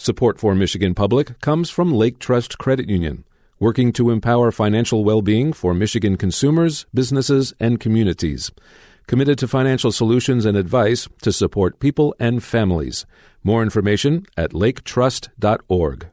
Support for Michigan Public comes from Lake Trust Credit Union, working to empower financial well-being for Michigan consumers, businesses, and communities. Committed to financial solutions and advice to support people and families. More information at laketrust.org.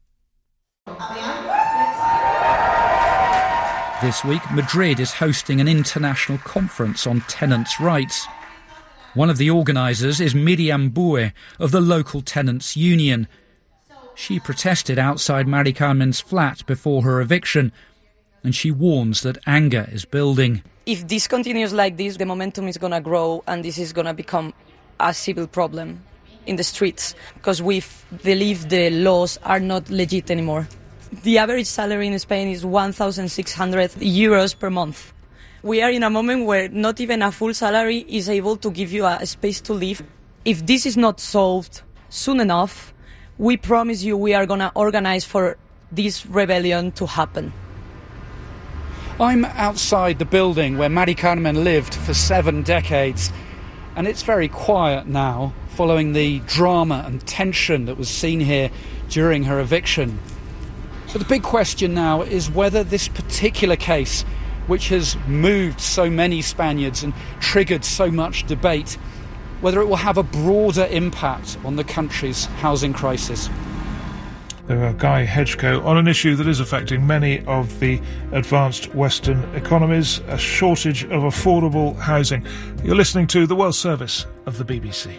This week, Madrid is hosting an international conference on tenants' rights. One of the organisers is Miriam Bue of the local tenants' union. She protested outside Mari Carmen's flat before her eviction, and she warns that anger is building. If this continues like this, the momentum is going to grow and this is going to become a civil problem in the streets because we believe the laws are not legit anymore. The average salary in Spain is 1,600 euros per month. We are in a moment where not even a full salary is able to give you a space to live. If this is not solved soon enough, we promise you we are going to organize for this rebellion to happen. I'm outside the building where Mari Carmen lived for 7 decades, and it's very quiet now following the drama and tension that was seen here during her eviction. But the big question now is whether this particular case, which has moved so many Spaniards and triggered so much debate, whether it will have a broader impact on the country's housing crisis. Guy Hedgecoe on an issue that is affecting many of the advanced Western economies, a shortage of affordable housing. You're listening to the World Service of the BBC.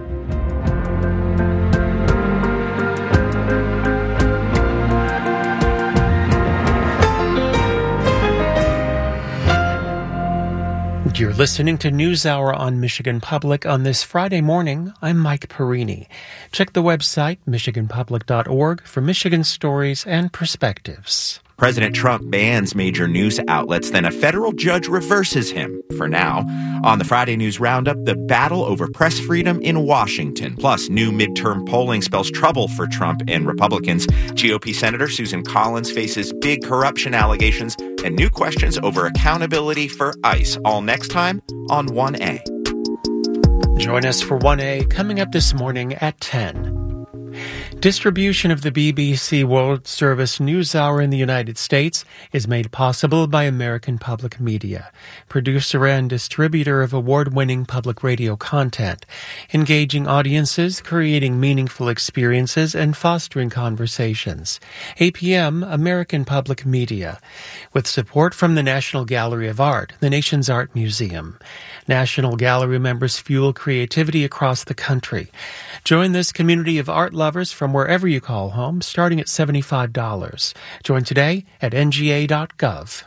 You're listening to NewsHour on Michigan Public. On this Friday morning, I'm Mike Perini. Check the website, michiganpublic.org, for Michigan stories and perspectives. President Trump bans major news outlets, then a federal judge reverses him for now. On the Friday News Roundup, the battle over press freedom in Washington. Plus, new midterm polling spells trouble for Trump and Republicans. GOP Senator Susan Collins faces big corruption allegations and new questions over accountability for ICE. All next time on 1A. Join us for 1A coming up this morning at 10. Distribution of the BBC World Service NewsHour in the United States is made possible by American Public Media, producer and distributor of award-winning public radio content, engaging audiences, creating meaningful experiences, and fostering conversations. APM, American Public Media, with support from the National Gallery of Art, the nation's art museum. National Gallery members fuel creativity across the country. Join this community of art lovers from wherever you call home, starting at $75. Join today at nga.gov.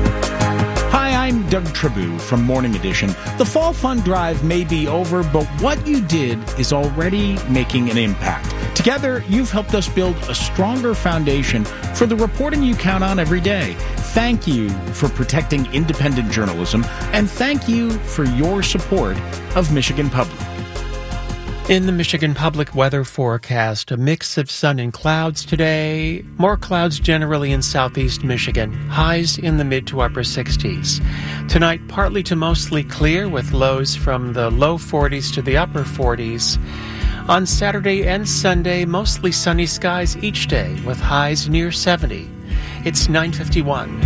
Hi, I'm Doug Tribou from Morning Edition. The Fall Fund Drive may be over, but what you did is already making an impact. Together, you've helped us build a stronger foundation for the reporting you count on every day. Thank you for protecting independent journalism, and thank you for your support of Michigan Public. In the Michigan Public weather forecast, a mix of sun and clouds today. More clouds generally in southeast Michigan. Highs in the mid to upper 60s. Tonight, partly to mostly clear with lows from the low 40s to the upper 40s. On Saturday and Sunday, mostly sunny skies each day with highs near 70. It's 9:51.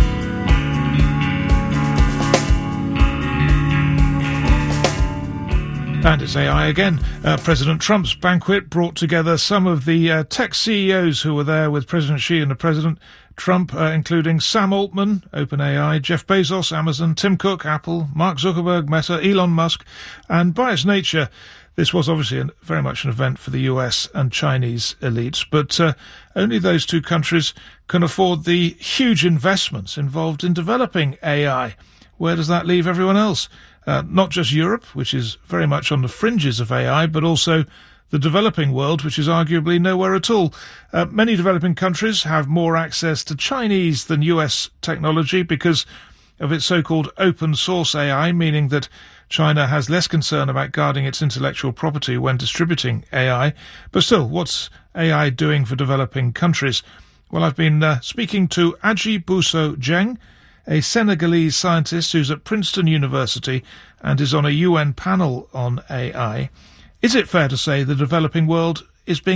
And it's AI again. President Trump's banquet brought together some of the tech CEOs who were there with President Xi and the President Trump, including Sam Altman, OpenAI, Jeff Bezos, Amazon, Tim Cook, Apple, Mark Zuckerberg, Meta, Elon Musk. And by its nature, this was obviously very much an event for the US and Chinese elites, but only those two countries can afford the huge investments involved in developing AI. Where does that leave everyone else? Not just Europe, which is very much on the fringes of AI, but also the developing world, which is arguably nowhere at all. Many developing countries have more access to Chinese than US technology because of its so-called open source AI, meaning that China has less concern about guarding its intellectual property when distributing AI. But still, what's AI doing for developing countries? Well, I've been speaking to Aji Bousso Jeng, a Senegalese scientist who's at Princeton University and is on a UN panel on AI. Is it fair to say the developing world is being